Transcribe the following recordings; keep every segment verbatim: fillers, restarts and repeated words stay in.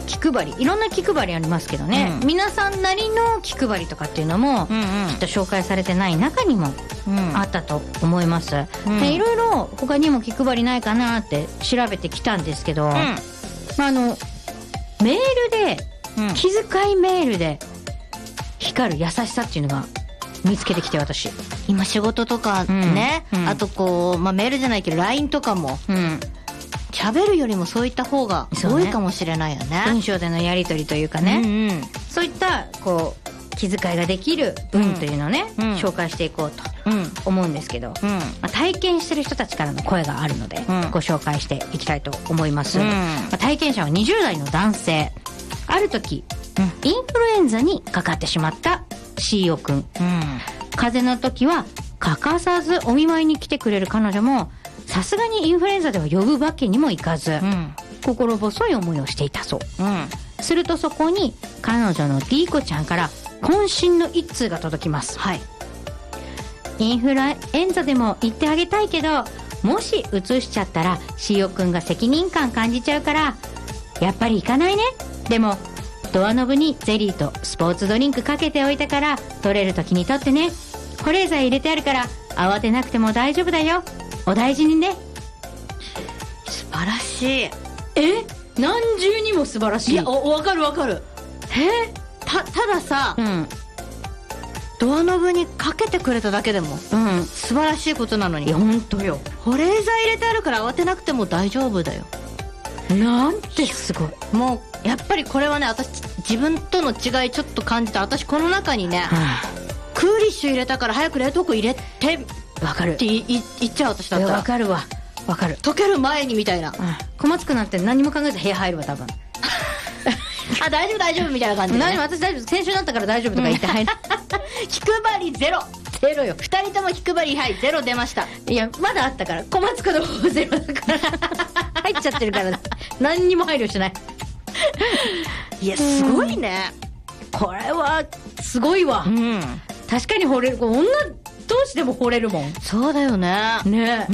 気配り、いろんな気配りありますけどね、うん、皆さんなりの気配りとかっていうのも、うんうん、きっと紹介されてない中にもあったと思います、うん、でいろいろ他にも気配りないかなって調べてきたんですけど、うん、まあ、あのメールで、うん、気遣いメールで光る優しさっていうのが見つけてきて、私今仕事とかね、うんうん、あとこう、まあ、メールじゃないけど ライン とかも、うん、喋るよりもそういった方が多いかもしれないよね。 文章でのやり取りというかね、うんうん、そういったこう気遣いができる文というのをね、うん、紹介していこうと思うんですけど、うん、まあ、体験してる人たちからの声があるので、うん、ご紹介していきたいと思います、うん、まあ、体験者はにじゅう代の男性、ある時、うん、インフルエンザにかかってしまったシーオくん、うん、風邪の時は欠かさずお見舞いに来てくれる彼女も、さすがにインフルエンザでは呼ぶわけにもいかず、うん、心細い思いをしていたそう、うん、するとそこに彼女の D 子ちゃんから渾身の一通が届きます、はい、インフルエンザでも言ってあげたいけど、もしうつしちゃったらシーオくんが責任感感じちゃうからやっぱり行かないね。でもドアノブにゼリーとスポーツドリンクかけておいたから取れる時に取ってね。保冷剤入れてあるから慌てなくても大丈夫だよ。お大事にね。 素晴らしい。 え、何重にも素晴らしい。 いや、お、わかるわかる。 えた、たださ、うん、ドアノブにかけてくれただけでも、うん、素晴らしいことなのに。 いや、ほんとよ。 保冷剤入れてあるから慌てなくても大丈夫だよ。 なんてすごい。 もうやっぱりこれはね、私自分との違いちょっと感じた。私この中にね、はあ、クーリッシュ入れたから早く冷凍庫入れて、 わかるって言っちゃう。私だったらわかるわ、わかる。 溶ける前にみたいな、うん、 小松くんなんて何も考えず部屋入るわ多分あ、大丈夫大丈夫みたいな感じで、ね、 何私大丈夫、先週だったから大丈夫とか言って入る気配りゼロゼロよ。二人とも気配り、はい、ゼロ出ました。 いや、まだあったから、小松くんの方ゼロだから入っちゃってるから何にも配慮しないいや、すごいね、 これはすごいわ、うん、確かに惚れる。女同士でも惚れるもん。 そうだよね。 ね、うん、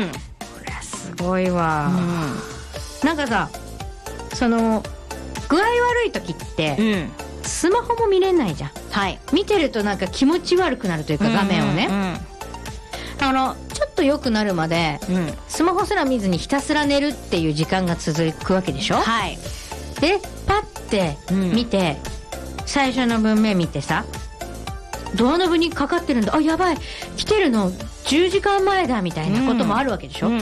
これはすごいわ、うん、なんかさ、その具合悪い時って、うん、スマホも見れないじゃん。はい。見てるとなんか気持ち悪くなるというか、画面をね、うんうんうん、あのちょっと良くなるまで、うん、スマホすら見ずにひたすら寝るっていう時間が続くわけでしょ。はい。でパッて見て、うん、最初の文面見てさ、ドアノブにかかってるんだ、あ、やばい、来てるのじゅうじかんまえだみたいなこともあるわけでしょ、うんうんうん、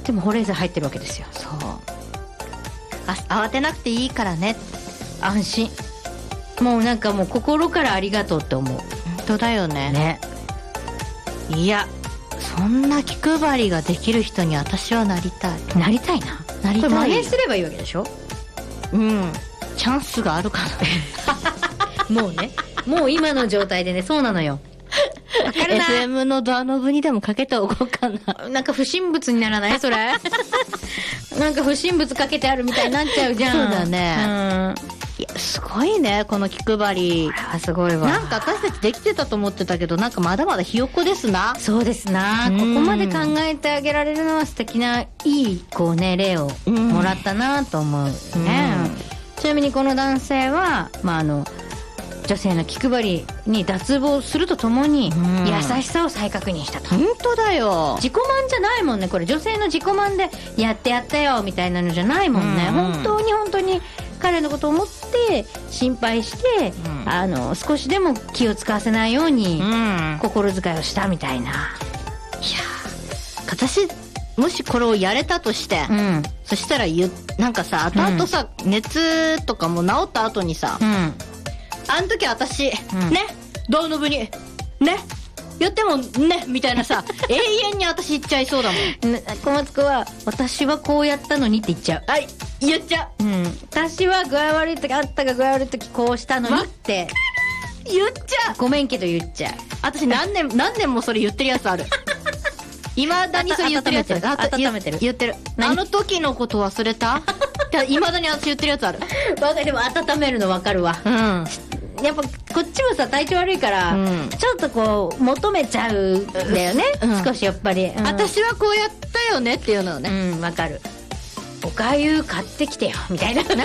でも保冷剤入ってるわけですよ。そう、 あ、慌てなくていいからね、 安心。もうなんかもう心からありがとうって思う。本当だよね。ね、いや、そんな気配りができる人に私はなりたい。 なりたいな。なりたい。これ真似すればいいわけでしょ。 うん、チャンスがあるかなもうね、もう今の状態でね、そうなのよ。わかるな。 エフエム のドアノブにでもかけておこうかな。 なんか不審物にならないそれなんか不審物かけてあるみたいになっちゃうじゃん。 そうだね、うん、いや、すごいね、この気配り。 これはすごいわ。 なんか私たちできてたと思ってたけど、なんかまだまだひよっこですな。 そうですな、ここまで考えてあげられるのは素敵な、いいこうね、例をもらったなと思うね、うん、ちなみにこの男性は、まあ、あの女性の気配りに脱帽するとともに、うん、優しさを再確認したと。 本当だよ。 自己満じゃないもんね、これ。女性の自己満でやってやったよみたいなのじゃないもんね、うん、本当に本当に彼のことを思って心配して、うん、あの少しでも気を使わせないように心遣いをしたみたいな、うん、いや私もしこれをやれたとして、うん、そしたらゆなんかさ、後々さ、うん、熱とかも治った後にさ、うん、あの時私、うん、ね、ドアノブにね言ってもねみたいなさ永遠に私言っちゃいそうだもん、ね、 小松君は私はこうやったのにって言っちゃう。 はい、言っちゃう、うん、 私は具合悪い時、あったが具合悪い時こうしたのにって言っちゃう。 ごめんけど言っちゃう。 私何年何年もそれ言ってるやつあるいまだにそれ言ってるやつある。 温めてる言ってる。あの時のこと忘れたいまだに私言ってるやつある。 わかる。でも温めるの分かるわ、うん、やっぱこっちもさ体調悪いから、うん、ちょっとこう求めちゃうんだよね、うん、少しやっぱり、うん、 私はこうやったよねっていうのをね、 うん、分かる。おかゆ買ってきてよみたいななん